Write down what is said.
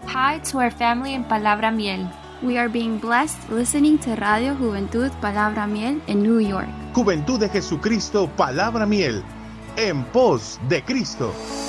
Hi to our family in Palabra Miel. We are being blessed listening to Radio Juventud Palabra Miel in New York. Juventud de Jesucristo Palabra Miel, en pos de Cristo.